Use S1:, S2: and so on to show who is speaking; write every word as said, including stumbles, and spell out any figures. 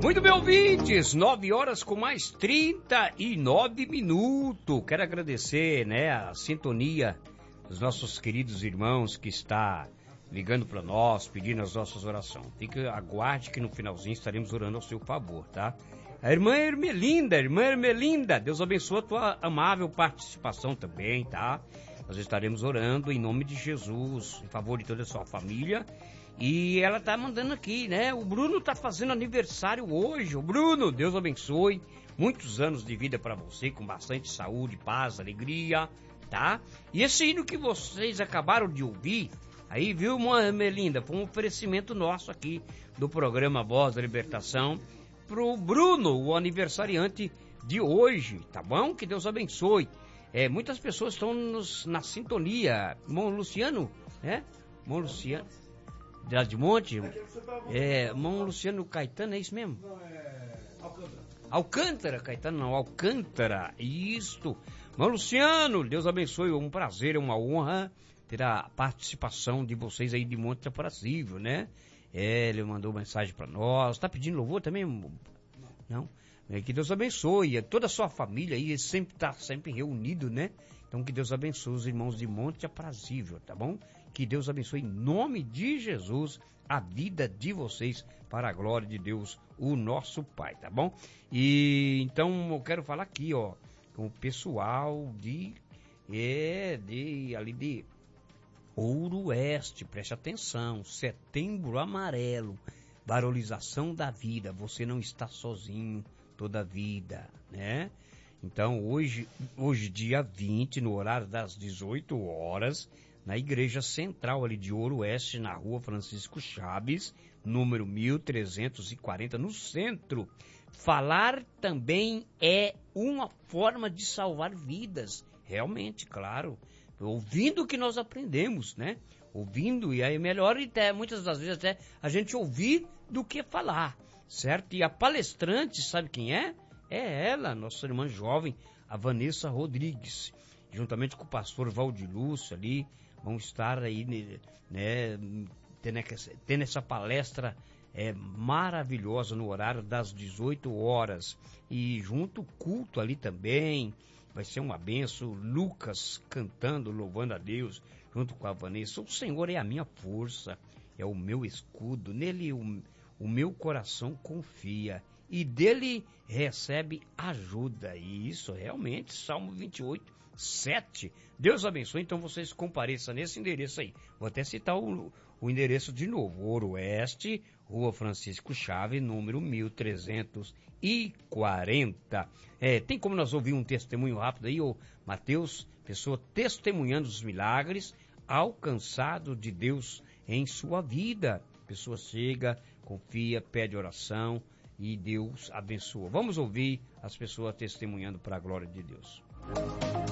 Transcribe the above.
S1: Muito bem, ouvintes, nove horas com mais trinta e nove minutos. Quero agradecer, né, a sintonia dos nossos queridos irmãos que está ligando para nós, pedindo as nossas orações. Fique, aguarde que no finalzinho estaremos orando ao seu favor, tá? A irmã Ermelinda, irmã Ermelinda, Deus abençoe a tua amável participação também, tá? Nós estaremos orando em nome de Jesus, em favor de toda a sua família. E ela tá mandando aqui, né? O Bruno tá fazendo aniversário hoje. O Bruno, Deus abençoe. Muitos anos de vida para você, com bastante saúde, paz, alegria, tá? E esse hino que vocês acabaram de ouvir, aí, viu, irmã Melinda? Foi um oferecimento nosso aqui do programa Voz da Libertação pro Bruno, o aniversariante de hoje, tá bom? Que Deus abençoe. É, muitas pessoas estão nos, na sintonia. Irmão Luciano, né? Irmão Luciano. De Monte, é, irmão Luciano Caetano, é isso mesmo? Não, é Alcântara. Alcântara, Caetano não, Alcântara, isto. Irmão Luciano, Deus abençoe, é um prazer, é uma honra ter a participação de vocês aí de Monte Aprazível, né? É, ele mandou mensagem para nós, tá pedindo louvor também? Não? É, que Deus abençoe, toda a sua família aí, sempre tá sempre reunido, né? Então que Deus abençoe os irmãos de Monte Aprazível, tá bom? Que Deus abençoe em nome de Jesus a vida de vocês para a glória de Deus, o nosso Pai, tá bom? E então eu quero falar aqui, ó, com o pessoal de, é, de, ali de Ouro Oeste, preste atenção, Setembro Amarelo, valorização da vida, você não está sozinho toda a vida, né? Então hoje, hoje dia vinte, no horário das dezoito horas, na Igreja Central ali de Ouro Oeste, na rua Francisco Chaves, número mil trezentos e quarenta, no centro. Falar também é uma forma de salvar vidas, realmente, claro. Ouvindo o que nós aprendemos, né? Ouvindo, e aí é melhor até, muitas das vezes até, a gente ouvir do que falar, certo? E a palestrante, sabe quem é? É ela, nossa irmã jovem, a Vanessa Rodrigues, juntamente com o pastor Valdilúcio ali, vão estar aí, né, tendo, tendo essa palestra é, maravilhosa no horário das dezoito horas. E junto o culto ali também, vai ser uma benção. Lucas cantando, louvando a Deus, junto com a Vanessa. O Senhor é a minha força, é o meu escudo, nele o, o meu coração confia. E dele recebe ajuda. E isso realmente, Salmo vinte e oito, sete. Deus abençoe, então vocês compareçam nesse endereço aí. Vou até citar o, o endereço de novo. Ouro Oeste, Rua Francisco Chaves, número mil trezentos e quarenta. É, tem como nós ouvir um testemunho rápido aí, ô Mateus? Pessoa testemunhando os milagres alcançados de Deus em sua vida. Pessoa chega, confia, pede oração e Deus abençoa. Vamos ouvir as pessoas testemunhando para a glória de Deus.